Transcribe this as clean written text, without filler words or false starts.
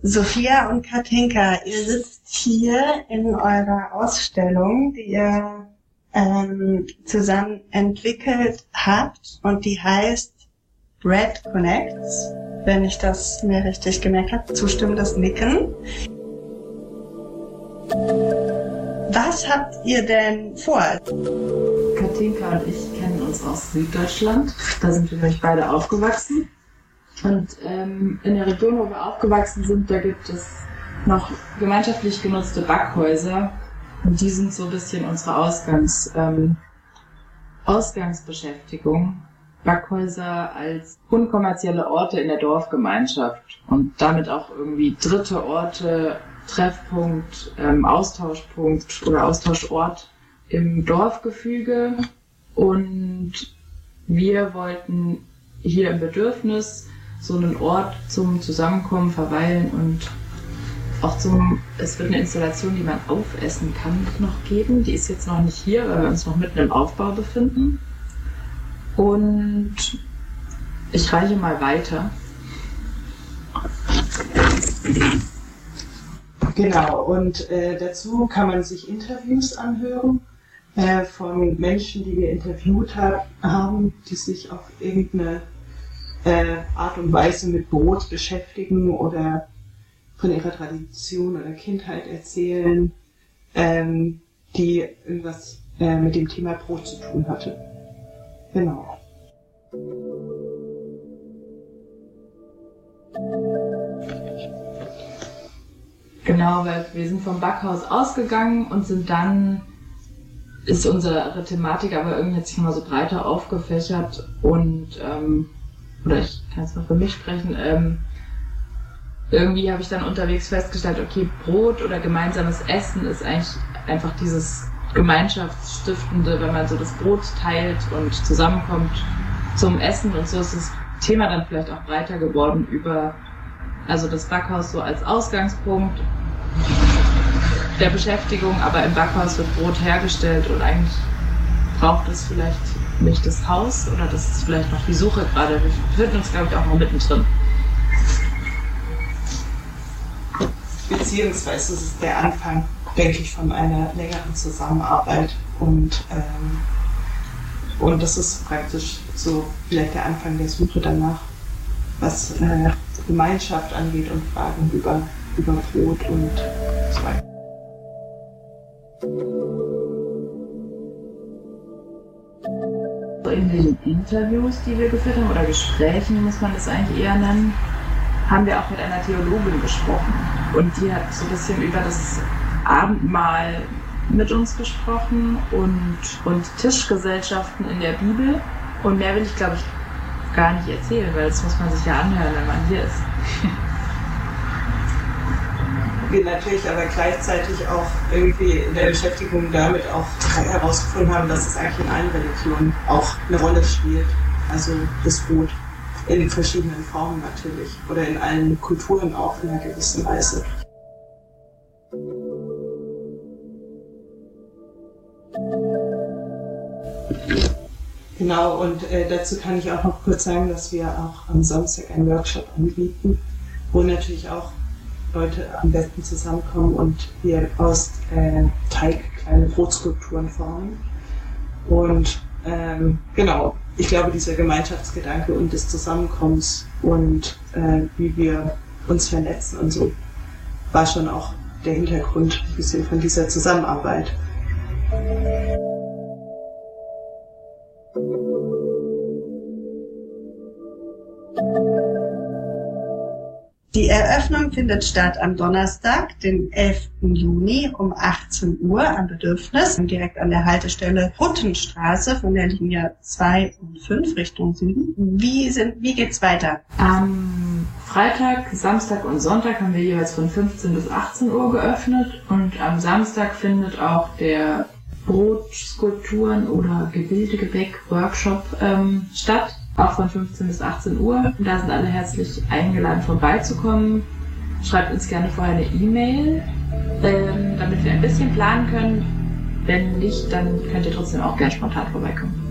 Sophia und Katinka, ihr sitzt hier in eurer Ausstellung, die ihr zusammen entwickelt habt und die heißt Bread Connects, wenn ich das mir richtig gemerkt habe, zustimmendes Nicken. Was habt ihr denn vor? Katinka und ich kennen uns aus Süddeutschland, da sind wir nämlich beide aufgewachsen. Und in der Region, wo wir aufgewachsen sind, da gibt es noch gemeinschaftlich genutzte Backhäuser. Und die sind so ein bisschen unsere Ausgangsbeschäftigung. Backhäuser als unkommerzielle Orte in der Dorfgemeinschaft und damit auch irgendwie dritte Orte, Treffpunkt, Austauschpunkt oder Austauschort im Dorfgefüge. Und wir wollten hier im Bedürfnis so einen Ort zum Zusammenkommen, Verweilen und auch es wird eine Installation, die man aufessen kann, noch geben. Die ist jetzt noch nicht hier, weil wir uns noch mitten im Aufbau befinden. Und ich reiche mal weiter. Genau, und dazu kann man sich Interviews anhören von Menschen, die wir interviewt haben, die sich auf irgendeine Art und Weise mit Brot beschäftigen oder von ihrer Tradition oder Kindheit erzählen, die irgendwas mit dem Thema Brot zu tun hatte. Genau. Genau, weil wir sind vom Backhaus ausgegangen und ist unsere Thematik aber irgendwie jetzt nochmal so breiter aufgefächert und, oder ich kann jetzt mal für mich sprechen, irgendwie habe ich dann unterwegs festgestellt, okay, Brot oder gemeinsames Essen ist eigentlich einfach dieses Gemeinschaftsstiftende, wenn man so das Brot teilt und zusammenkommt zum Essen, und so ist das Thema dann vielleicht auch breiter geworden also das Backhaus so als Ausgangspunkt der Beschäftigung, aber im Backhaus wird Brot hergestellt und eigentlich braucht es vielleicht nicht das Haus, oder das ist vielleicht noch die Suche gerade. Wir befinden uns, glaube ich, auch noch mittendrin. Beziehungsweise es ist der Anfang, denke ich, von einer längeren Zusammenarbeit und das ist praktisch so vielleicht der Anfang der Suche danach, was Gemeinschaft angeht und Fragen über Brot und so weiter. In den Interviews, die wir geführt haben, oder Gesprächen, muss man das eigentlich eher nennen, haben wir auch mit einer Theologin gesprochen. Und die hat so ein bisschen über das Abendmahl mit uns gesprochen und Tischgesellschaften in der Bibel. Und mehr will ich, glaube ich, gar nicht erzählen, weil das muss man sich ja anhören, wenn man hier ist. Wir natürlich aber gleichzeitig auch irgendwie in der Beschäftigung damit auch herausgefunden haben, dass es eigentlich in allen Religionen auch eine Rolle spielt. Also das Brot in verschiedenen Formen natürlich oder in allen Kulturen auch in einer gewissen Weise. Genau, und dazu kann ich auch noch kurz sagen, dass wir auch am Samstag einen Workshop anbieten, wo natürlich auch Leute am besten zusammenkommen und wir aus Teig kleine Brotskulpturen formen. Und genau, ich glaube, dieser Gemeinschaftsgedanke und des Zusammenkommens und wie wir uns vernetzen und so, war schon auch der Hintergrund ein bisschen von dieser Zusammenarbeit. Die Eröffnung findet statt am Donnerstag, den 11. Juni um 18 Uhr am Bedürfnis, direkt an der Haltestelle Ruttenstraße von der Linie 2 und 5 Richtung Süden. Wie geht's weiter? Am Freitag, Samstag und Sonntag haben wir jeweils von 15 bis 18 Uhr geöffnet, und am Samstag findet auch der Brotskulpturen oder Gebildegebäck-Workshop statt. Auch von 15 bis 18 Uhr. Und da sind alle herzlich eingeladen, vorbeizukommen. Schreibt uns gerne vorher eine E-Mail, damit wir ein bisschen planen können. Wenn nicht, dann könnt ihr trotzdem auch gerne spontan vorbeikommen.